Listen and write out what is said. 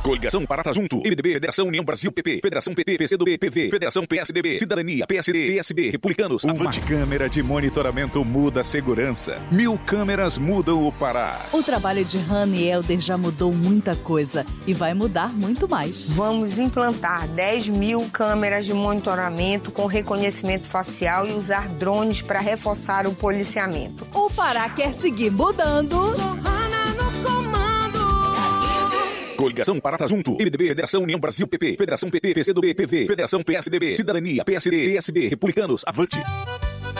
Coligação Parata Junto, MDB, Federação União Brasil, PP, Federação PT, PCdoB, PV, Federação PSDB, Cidadania, PSD, PSB, Republicanos, Avante. Uma câmera de monitoramento muda a segurança. 1000 câmeras mudam o Pará. O trabalho de Hannah e Helder já mudou muita coisa e vai mudar muito mais. Vamos implantar 10.000 câmeras de monitoramento com reconhecimento facial e usar drones para reforçar o policiamento. O Pará quer seguir mudando. Coligação Parata Junto, MDB, Federação União Brasil, PP, Federação PT, PCdoB, PV, Federação PSDB, Cidadania, PSD, PSB, Republicanos, Avante.